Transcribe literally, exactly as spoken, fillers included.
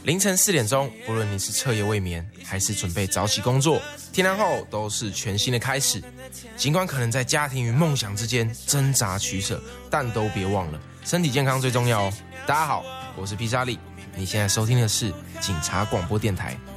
凌晨四点钟，不论你是彻夜未眠，还是准备早起工作，天亮后都是全新的开始。尽管可能在家庭与梦想之间挣扎取舍，但都别忘了身体健康最重要哦。大家好，我是披萨利，你现在收听的是警察广播电台